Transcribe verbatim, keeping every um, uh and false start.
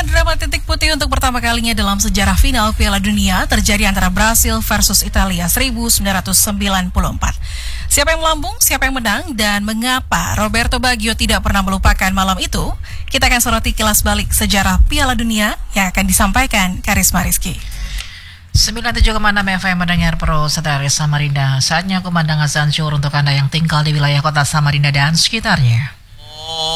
drama titik putih untuk pertama kalinya dalam sejarah final Piala Dunia terjadi antara Brasil versus Italia seribu sembilan ratus sembilan puluh empat. Siapa yang melambung, siapa yang menang, dan mengapa Roberto Baggio tidak pernah melupakan malam itu? Kita akan soroti kilas balik sejarah Piala Dunia yang akan disampaikan Karisma Rizky. sembilan puluh tujuh koma enam F M mendengar Pro Saudara Samarinda. Saatnya kumandang azan syukur untuk Anda yang tinggal di wilayah kota Samarinda dan sekitarnya.